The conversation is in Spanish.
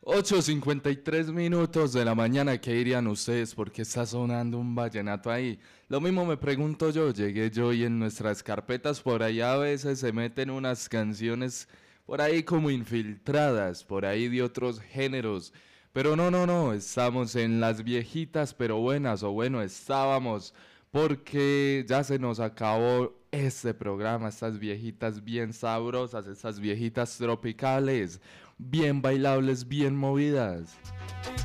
8:53 de la mañana, ¿qué dirían ustedes? ¿Por qué está sonando un vallenato ahí? Lo mismo me pregunto yo, llegué yo y en nuestras carpetas por ahí a veces se meten unas canciones por ahí como infiltradas, por ahí de otros géneros. Pero no, estamos en las viejitas pero buenas, o bueno, estábamos, porque ya se nos acabó este programa, estas viejitas bien sabrosas, estas viejitas tropicales, bien bailables, bien movidas.